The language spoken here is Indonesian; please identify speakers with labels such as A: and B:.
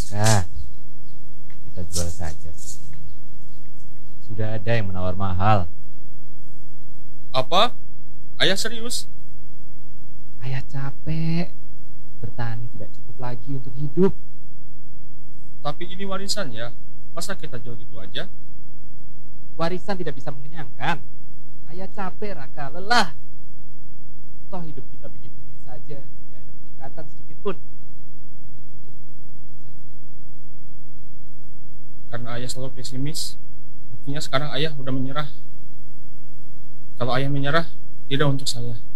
A: Raka, kita jual saja. Sudah ada yang menawar mahal.
B: Apa? Ayah serius?
A: Ayah capek. Bertani tidak cukup lagi untuk hidup.
B: Tapi ini warisan ya. Masa kita jual gitu aja?
A: Warisan tidak bisa mengenyangkan. Ayah capek, Raka, lelah. Toh hidup kita begini-begini saja, tidak ada peningkatan sedikit pun. Hanya cukup untuk kita makan saja.
B: Karena ayah selalu pesimis. Buktinya sekarang ayah udah menyerah. Kalau ayah menyerah, tidak untuk saya.